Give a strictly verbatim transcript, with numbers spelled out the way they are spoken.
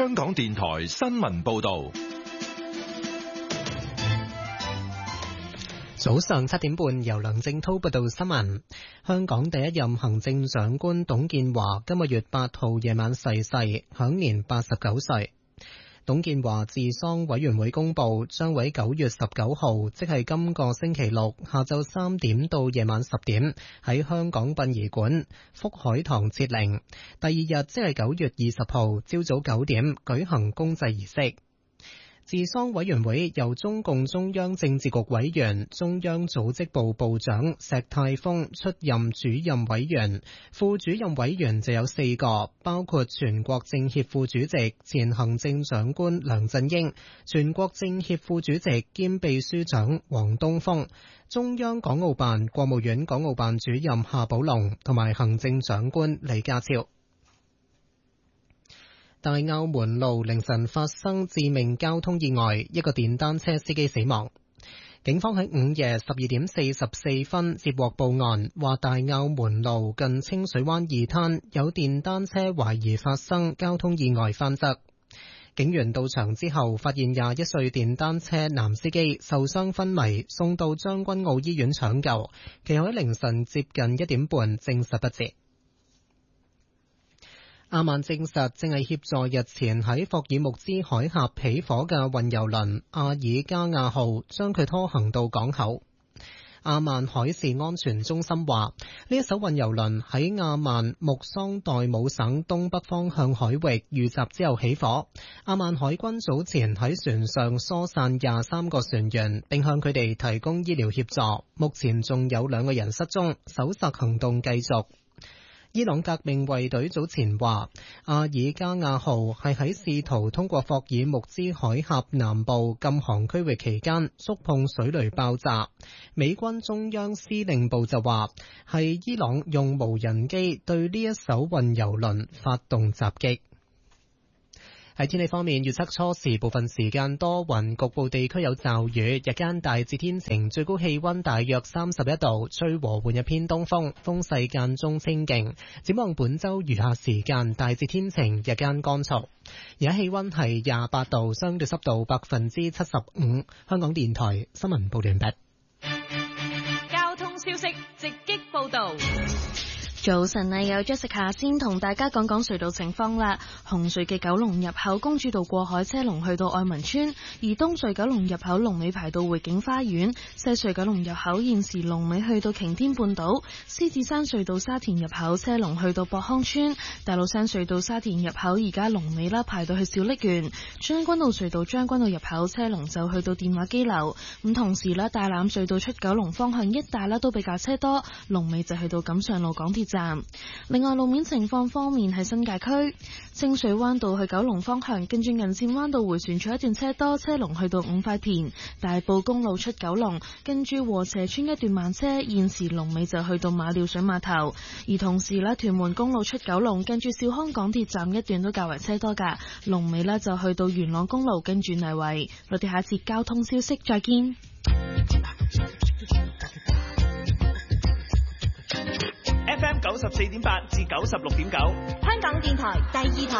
香港電台新聞報道。 早上七點半，由梁正濤報道新聞。香港第一任行政長官董建華今個月八號夜晚逝世，享年八十九歲。董建華治喪委員會公佈，將喺九月十九號，即係今個星期六下晝三點到夜晚十點，喺香港殯儀館福海堂設靈。第二日即係九月二十號朝早九點舉行公祭儀式。治喪委員會由中共中央政治局委員、中央組織部部長石泰峰出任主任委員，副主任委員就有四個，包括全國政協副主席、前行政長官梁振英、全國政協副主席兼秘書長黃東峰、中央港澳辦、國務院港澳辦主任夏寶龍同埋行政長官李家超。大澳門路凌晨發生致命交通意外，一個電單車司機死亡。警方喺午夜十二點四十四分接獲報案，話大澳門路近清水灣二灘有電單車懷疑發生交通意外翻側。警員到場之後，發現廿一歲電單車男司機受傷昏迷，送到將軍澳醫院搶救，其後喺凌晨接近一點半證實不治。阿曼證實正係協助日前喺霍爾木茲海峽起火嘅運油輪阿爾加亞號，將佢拖行到港口。阿曼海事安全中心話，呢一艘運油輪喺阿曼穆桑代姆省東北方向海域遇襲之後起火。阿曼海軍早前喺船上疏散廿三個船員，並向佢哋提供醫療協助。目前仲有兩個人失蹤，搜索行動繼續。伊朗革命衛隊早前話，阿爾加亞號係喺試圖通過霍爾木茲海峽南部禁航區域期間觸碰水雷爆炸。美軍中央司令部就話，係伊朗用無人機對呢一艘運油輪發動襲擊。喺天氣方面，預測初時部分時間多雲，局部地區有驟雨，日間大致天晴，最高氣溫大約三十一度，吹和緩一偏東風，風勢間中清勁。展望本周餘下時間大致天晴，日間乾燥。而家氣溫係廿八度，相對濕度百分之七十五。香港電台新聞報完畢。 交通消息直擊報道。 早晨啊，有 Jessica 先同大家講講隧道情況啦。紅隧嘅九龍入口公主道過海車龍去到愛民村，而東隧九龍入口龍尾排到匯景花園，西隧九龍入口現時龍尾去到擎天半島，獅子山隧道沙田入口車龍去到博康村，大老山隧道沙田入口而家龍尾啦排到去小瀝源，將軍澳隧道將軍澳入口車龍就去到電話機樓。咁同時啦，大欖隧道出九龍方向一帶啦都比較車多，龍尾就去到錦上路港鐵站。另外路面情況方面，喺新界區清水灣道去九龍方向，跟住銀線灣道回旋處一段車多，車龍去到五塊田。大埔公路出九龍，跟住禾輋村一段慢車，現時龍尾就去到馬料水碼頭。而同時咧，屯門公路出九龍，跟住兆康港鐵站一段都較為車多噶，龍尾咧就去到元朗公路跟住泥圍。我哋下一節交通消息再見。 F M 九十四點八至九十六點九， 香港電台第二台。